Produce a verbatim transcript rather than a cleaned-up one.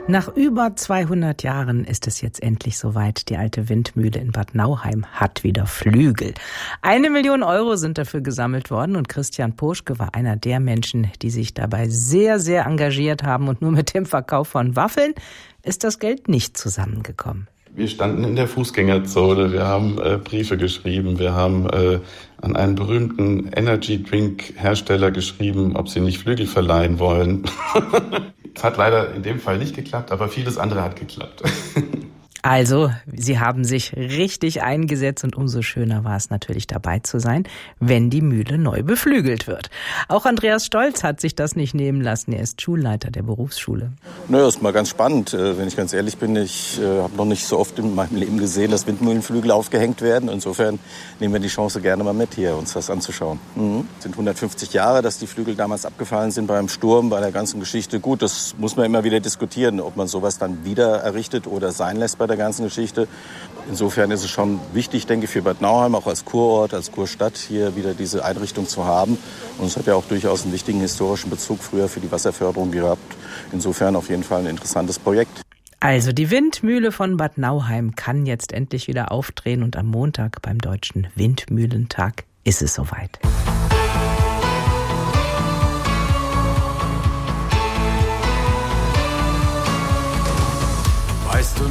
Nach über zweihundert Jahren ist es jetzt endlich soweit. Die alte Windmühle in Bad Nauheim hat wieder Flügel. Eine Million Euro sind dafür gesammelt worden und Christian Poschke war einer der Menschen, die sich dabei sehr, sehr engagiert haben. Und nur mit dem Verkauf von Waffeln ist das Geld nicht zusammengekommen. Wir standen in der Fußgängerzone, wir haben äh, Briefe geschrieben, wir haben äh, an einen berühmten Energy-Drink-Hersteller geschrieben, ob sie nicht Flügel verleihen wollen. Es hat leider in dem Fall nicht geklappt, aber vieles andere hat geklappt. Also, Sie haben sich richtig eingesetzt und umso schöner war es natürlich dabei zu sein, wenn die Mühle neu beflügelt wird. Auch Andreas Stolz hat sich das nicht nehmen lassen. Er ist Schulleiter der Berufsschule. Naja, ist mal ganz spannend, wenn ich ganz ehrlich bin. Ich äh, habe noch nicht so oft in meinem Leben gesehen, dass Windmühlenflügel aufgehängt werden. Insofern nehmen wir die Chance gerne mal mit, hier uns das anzuschauen. Mhm. Es sind hundertfünfzig Jahre, dass die Flügel damals abgefallen sind beim Sturm, bei der ganzen Geschichte. Gut, das muss man immer wieder diskutieren, ob man sowas dann wieder errichtet oder sein lässt bei der ganzen Geschichte. Insofern ist es schon wichtig, denke ich, für Bad Nauheim, auch als Kurort, als Kurstadt, hier wieder diese Einrichtung zu haben. Und es hat ja auch durchaus einen wichtigen historischen Bezug früher für die Wasserförderung gehabt. Insofern auf jeden Fall ein interessantes Projekt. Also die Windmühle von Bad Nauheim kann jetzt endlich wieder aufdrehen und am Montag beim Deutschen Windmühlentag ist es soweit.